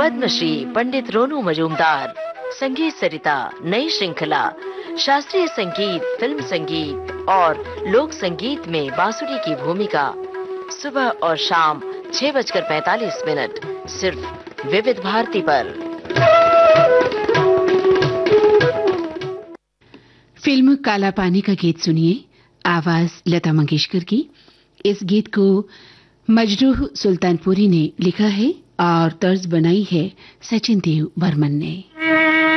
पद्मश्री पंडित रोनू मजूमदार, संगीत सरिता नई श्रृंखला, शास्त्रीय संगीत, फिल्म संगीत और लोक संगीत में बांसुरी की भूमिका। सुबह और शाम 6:45 सिर्फ विविध भारती पर। फिल्म काला पानी का गीत सुनिए, आवाज लता मंगेशकर की। इस गीत को मजरूह सुल्तानपुरी ने लिखा है और तर्ज बनाई है सचिन देव बर्मन ने।